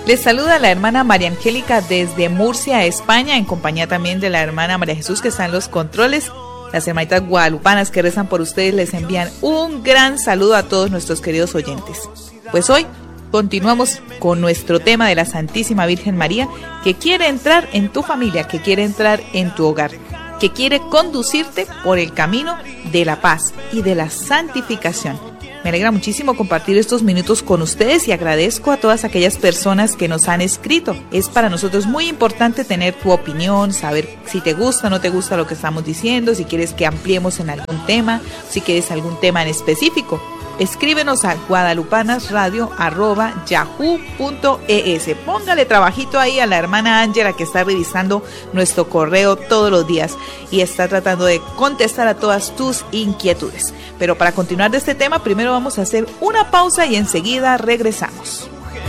Les saluda la hermana María Angélica desde Murcia, España, en compañía también de la hermana María Jesús que está en los controles. Las hermanitas guadalupanas que rezan por ustedes les envían un gran saludo a todos nuestros queridos oyentes. Pues hoy continuamos con nuestro tema de la Santísima Virgen María, que quiere entrar en tu familia, que quiere entrar en tu hogar, que quiere conducirte por el camino de la paz y de la santificación. Me alegra muchísimo compartir estos minutos con ustedes y agradezco a todas aquellas personas que nos han escrito. Es para nosotros muy importante tener tu opinión, saber si te gusta o no te gusta lo que estamos diciendo, si quieres que ampliemos en algún tema, si quieres algún tema en específico. Escríbenos a guadalupanasradio@yahoo.es. Póngale trabajito ahí a la hermana Ángela que está revisando nuestro correo todos los días y está tratando de contestar a todas tus inquietudes. Pero para continuar de este tema, primero vamos a hacer una pausa y enseguida regresamos.